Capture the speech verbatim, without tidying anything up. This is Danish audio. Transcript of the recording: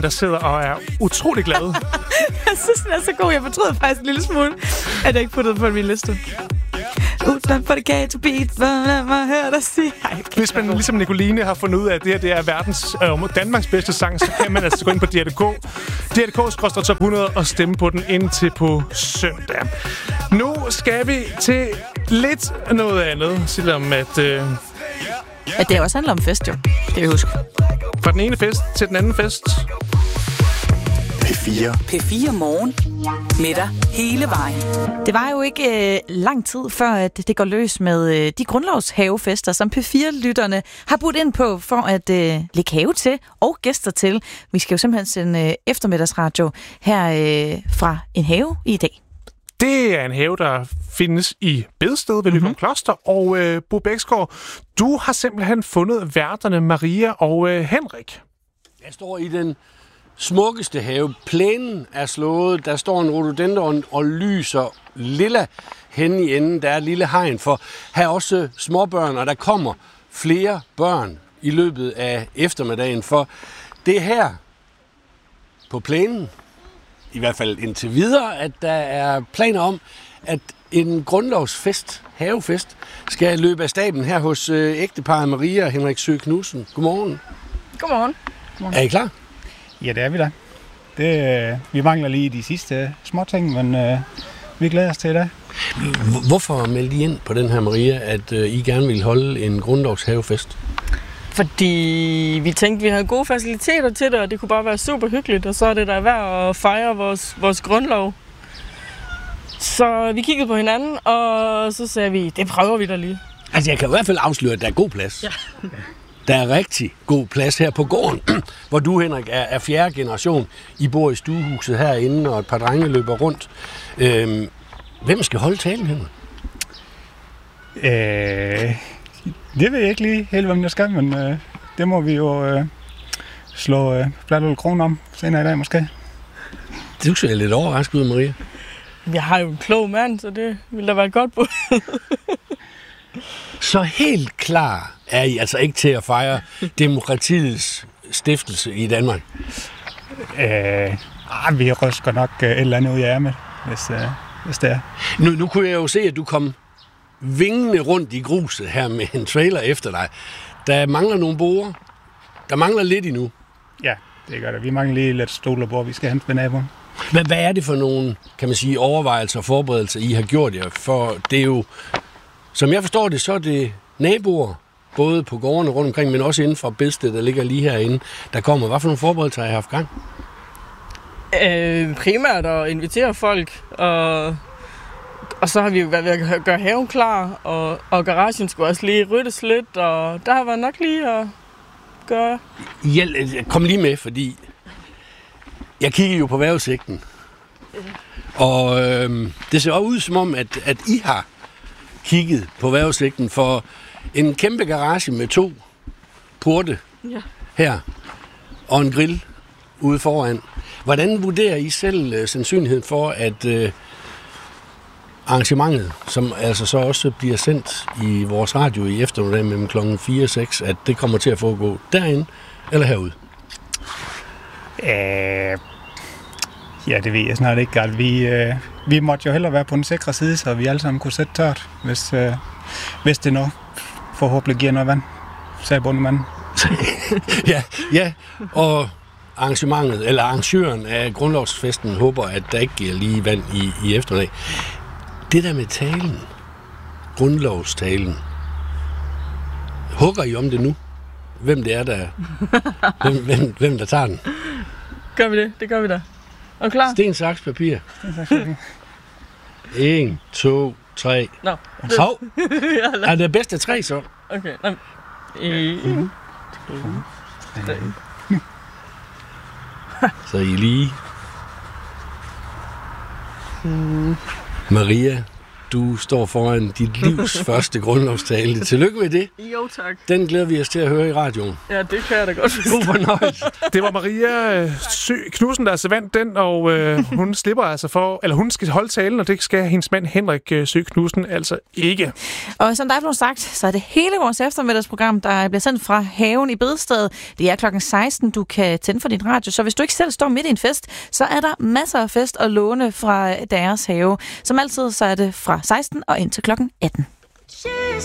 der sidder og er utrolig glad. Jeg synes, den er så god. Jeg fortryder faktisk en lille smule, at jeg ikke puttede på min liste. Uden for det gay to beat, lad mig høre dig sige. Hvis man ligesom Nicoline har fundet ud af, at det her det er verdens, øh, Danmarks bedste sang, så kan man altså gå ind på D R punktum D K. D R punktum D K skråstreg top hundrede og stemme på den indtil på søndag. Nu skal vi til lidt noget andet, selvom at... Øh, at det også handler om fest, jo. Det vil jeg huske. Fra den ene fest til den anden fest. P fire. P fire Morgen. Med dig hele vejen. Det var jo ikke øh, lang tid før, at det går løs med øh, de grundlovshavefester, som P fire-lytterne har budt ind på for at øh, lægge have til og gæster til. Vi skal jo simpelthen sende øh, eftermiddagsradio her øh, fra en have i dag. Det er en have, der findes i Bedsted ved Løgum mm-hmm. Kloster. Og øh, Bo Bæksgaard, du har simpelthen fundet værterne Maria og øh, Henrik. Jeg står i den smukkeste have. Plænen er slået. Der står en rhododendron og lyser lilla hen i enden. Der er et lille hegn, for her er også småbørn, og der kommer flere børn i løbet af eftermiddagen. For det er her på plænen, i hvert fald indtil videre, at der er planer om, at en grundlovsfest, havefest, skal løbe af staben her hos øh, ægteparret Maria og Henrik Søe Knudsen. Godmorgen. Godmorgen. Godmorgen. Er I klar? Ja, det er vi da. Det, øh, vi mangler lige de sidste små ting, men øh, vi glæder os til det. Hvorfor meldte I ind på den her, Maria, at øh, I gerne ville holde en grundlovshavefest? Fordi vi tænkte, vi havde gode faciliteter til det, og det kunne bare være super hyggeligt, og så er det der værd at fejre vores, vores grundlov. Så vi kiggede på hinanden, og så sagde vi, det prøver vi da lige. Altså, jeg kan i hvert fald afsløre, at der er god plads. Ja. Der er rigtig god plads her på gården, hvor du, Henrik, er, er fjerde generation. I bor i stuehuset herinde, og et par drenge løber rundt. Øhm, hvem skal holde talen, Henrik? Øh, det ved jeg ikke lige helt, hvem jeg skal, men øh, det må vi jo øh, slå øh, Fladøl Kron om senere i dag, måske. Det synes jeg er lidt overrasket ud, Maria. Jeg har jo en klog mand, så det ville da være et godt bud. Så helt klar er I altså ikke til at fejre demokratiets stiftelse i Danmark? Øh, ah, vi rysker nok øh, et eller andet ud af ærmet, hvis, øh, hvis det er. Nu, nu kunne jeg jo se, at du kom vingende rundt i gruset her med en trailer efter dig. Der mangler nogle borer. Der mangler lidt endnu. Ja, det gør det. Vi mangler lige lidt stol og bord, vi skal hente ved naboen. Hvad, hvad er det for nogle, kan man sige, overvejelser og forberedelser, I har gjort jer? For det er jo, som jeg forstår det, så er det naboer, både på gårdene rundt omkring, men også inden for Bedsted, der ligger lige herinde, der kommer. Hvad for nogle forberedelser har I haft gang? Øh, primært at invitere folk, og, og så har vi jo været ved at gøre haven klar, og, og garagen skulle også lige ryddes lidt, og der har været nok lige at gøre. Hjælp, kom lige med, fordi jeg kigger jo på vejrudsigten, og øh, det ser også ud som om, at, at I har kigget på vejrudsigten for en kæmpe garage med to porte ja. her, og en grill ude foran. Hvordan vurderer I selv uh, sandsynligheden for, at uh, arrangementet, som altså så også bliver sendt i vores radio i eftermiddag mellem klokken fire og seks, at det kommer til at foregå derinde eller herude? Øh, ja, det ved jeg snart ikke. Altså, vi, øh, vi måtte jo hellere være på den sikre side, så vi alle sammen kunne sætte tørt, hvis, øh, hvis det nu forhåbentlig giver noget vand, sagde bondemanden. ja, ja, og arrangementet, eller arrangøren af grundlovsfesten håber, at der ikke giver lige vand i, i eftermiddag. Det der med talen, grundlovstalen, hugger I om det nu? Hvem det er, der, hvem, hvem, hvem der tager den? Gør vi det? Det gør vi da. Er du klar? Sten, saks, papir. Sten, saks, papir. En, to, tre. Nå. Hov. Er det bedste af tre, så? Okay. Nå. En, to, tre. Så I lige. Hmm. Maria, du står foran dit livs første grundlovstale. Tillykke med det. Jo, tak. Den glæder vi os til at høre i radioen. Ja, det kan jeg da godt forstå. God fornøjelse. Det var Maria Sø Knudsen, der altså vandt den, og øh, hun slipper altså for, eller hun skal holde talen, og det skal hendes mand Henrik Sø Knudsen altså ikke. Og som der er blevet sagt, så er det hele vores eftermiddagsprogram, der bliver sendt fra haven i Bedsted. Det er klokken seksten, du kan tænde for din radio, så hvis du ikke selv står midt i en fest, så er der masser af fest at låne fra deres have. Som altid, så er det fra seksten og ind til klokken atten.